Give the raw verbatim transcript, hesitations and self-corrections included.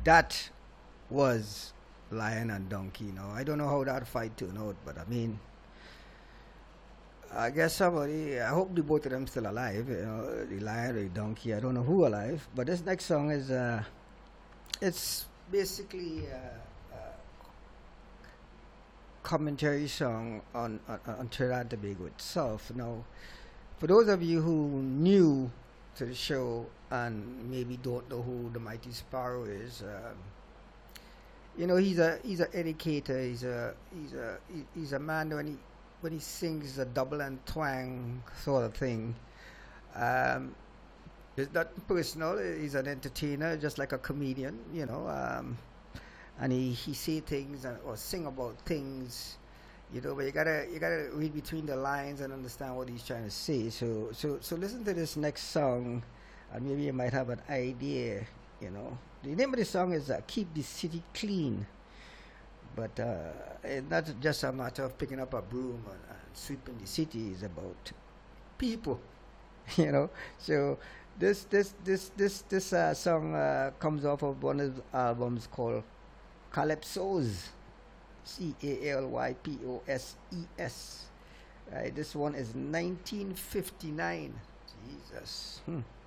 That was lion and donkey. You know, I don't know how that fight turned out, but I mean, I guess somebody. I hope the both of them still alive. You know, the lion, the donkey. I don't know who alive, but this next song is. Uh, it's basically a, a commentary song on on, on Trinidad and Tobago itself. Now, for those of you who new to the show and maybe don't know who the Mighty Sparrow is, um, you know he's a he's an educator. He's a he's a he- he's a man when he when he sings a double and twang sort of thing. Um, it's not personal. He's an entertainer, just like a comedian. You know, um, and he he say things and, or sing about things. You know, but you gotta you gotta read between the lines and understand what he's trying to say. So so so listen to this next song, and maybe you might have an idea. You know, the name of the song is uh, "Keep the City Clean." But uh, it's not just a matter of picking up a broom and, and sweeping the city. It's about people, you know. So this this this this this uh, song uh, comes off of one of his albums called Calypsos, C A L Y P O S E S. Right, this one is nineteen fifty-nine. Jesus. Hmm.